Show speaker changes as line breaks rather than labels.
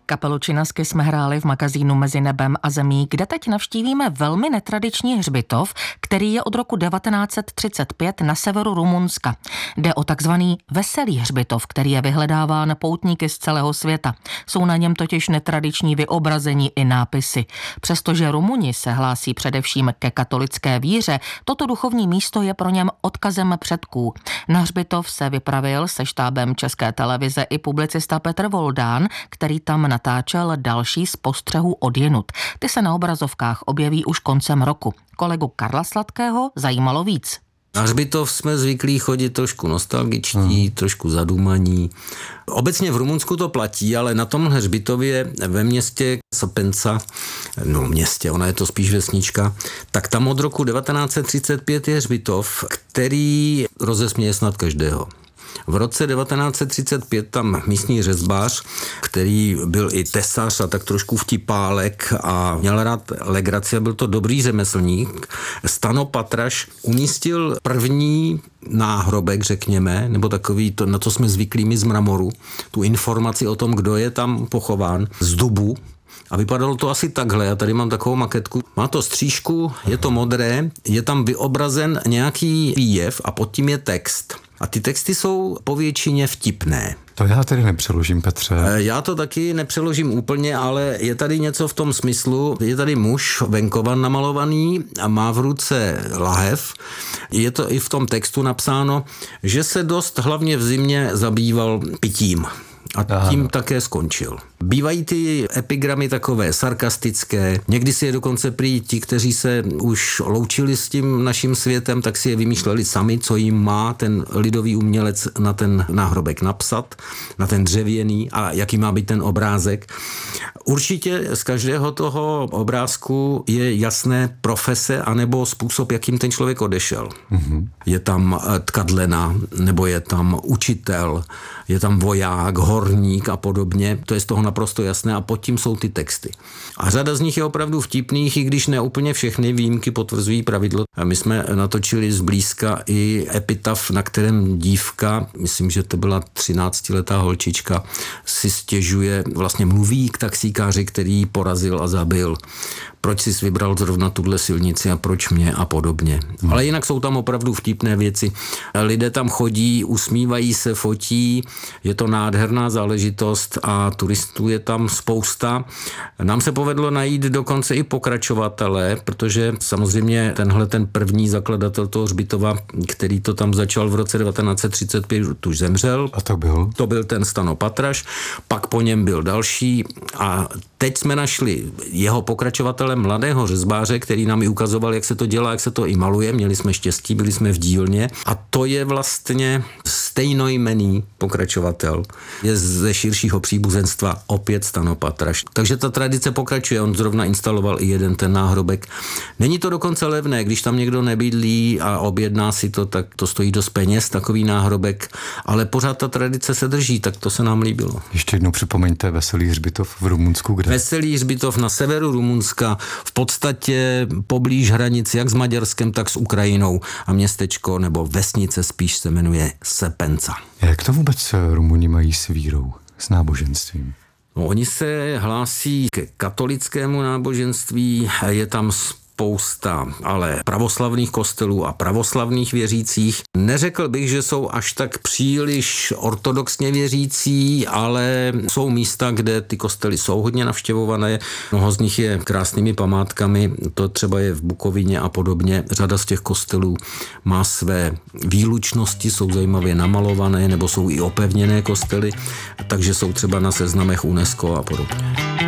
Kapelu Činasky jsme hráli v magazínu Mezi nebem a zemí, kde teď navštívíme velmi netradiční hřbitov, který je od roku 1935 na severu Rumunska. Jde o takzvaný veselý hřbitov, který je vyhledáván poutníky z celého světa. Jsou na něm totiž netradiční vyobrazení i nápisy. Přestože Rumuni se hlásí především ke katolické víře, toto duchovní místo je pro něm odkazem předků. Na hřbitov se vypravil se štábem České televize i publicista Petr Voldán, který tam natáčel další z postřehů odjinud. Ty se na obrazovkách objeví už koncem roku. Kolegu Karla Sladkého zajímalo víc.
Na hřbitov jsme zvyklí chodit trošku nostalgičtí, trošku zadumaní. Obecně v Rumunsku to platí, ale na tomhle hřbitově ve městě Sepenca, ona je to spíš vesnička, tak tam od roku 1935 je hřbitov, který rozesměje snad každého. V roce 1935 tam místní řezbář, který byl i tesař a tak trošku vtipálek a měl rád legraci a byl to dobrý řemeslník, Stano Patraš umístil první náhrobek, řekněme, nebo takový, to, na co jsme zvyklí my z mramoru, tu informaci o tom, kdo je tam pochován, z dubu. A vypadalo to asi takhle, já tady mám takovou maketku. Má to střížku, je to modré, je tam vyobrazen nějaký výjev a pod tím je text. A ty texty jsou po většině vtipné.
To já tedy nepřeložím, Petře.
Já to taky nepřeložím úplně, ale je tady něco v tom smyslu, je tady muž venkovan namalovaný a má v ruce lahev. Je to i v tom textu napsáno, že se dost hlavně v zimě zabýval pitím. A tím také skončil. Bývají ty epigramy takové sarkastické, někdy si je dokonce prý ti, kteří se už loučili s tím naším světem, tak si je vymýšleli sami, co jim má ten lidový umělec na ten náhrobek napsat, na ten dřevěný a jaký má být ten obrázek. Určitě z každého toho obrázku je jasné profese anebo způsob, jakým ten člověk odešel. Mm-hmm. Je tam tkadlena, nebo je tam učitel, je tam voják, horník a podobně. To je z toho naprosto jasné a pod tím jsou ty texty. A řada z nich je opravdu vtipných, i když ne úplně všechny výjimky potvrzují pravidlo. A my jsme natočili zblízka i epitaf, na kterém dívka, myslím, že to byla 13letá holčička, si stěžuje, vlastně mluví k taxíkáři, který ji porazil a zabil. Proč jsi vybral zrovna tuhle silnici a proč mě a podobně. Ale jinak jsou tam opravdu vtipné věci. Lidé tam chodí, usmívají se, fotí, je to nádherná záležitost a turistů je tam spousta. Nám se povedlo najít dokonce i pokračovatele, protože samozřejmě ten první zakladatel toho hřbitova, který to tam začal v roce 1935, už zemřel.
A to byl? To
byl ten Stano Patraš, pak po něm byl další a teď jsme našli jeho pokračovatele, mladého řezbáře, který nám i ukazoval, jak se to dělá, jak se to i maluje. Měli jsme štěstí, byli jsme v dílně a to je vlastně stejnojmenný pokračovatel. Je ze širšího příbuzenstva opět Stano Patraš. Takže ta tradice pokračuje, on zrovna instaloval i jeden ten náhrobek. Není to dokonce levné, když tam někdo nebydlí a objedná si to, tak to stojí dost peněz, takový náhrobek, ale pořád ta tradice se drží, tak to se nám líbilo.
Ještě jednou připomeňte Veselý hřbitov v Rumunsku, kde?
Veselý hřbitov na severu Rumunska, v podstatě poblíž hranic jak s Maďarskem, tak s Ukrajinou a městečko nebo vesnice spíš se jmenuje Sepenca.
Jak to vůbec Rumuni mají s vírou, s náboženstvím?
No, oni se hlásí ke katolickému náboženství, je tam spousta ale pravoslavných kostelů a pravoslavných věřících. Neřekl bych, že jsou až tak příliš ortodoxně věřící, ale jsou místa, kde ty kostely jsou hodně navštěvované. Mnoho z nich je krásnými památkami, to třeba je v Bukovině a podobně. Řada z těch kostelů má své výlučnosti, jsou zajímavě namalované nebo jsou i opevněné kostely, takže jsou třeba na seznamech UNESCO a podobně.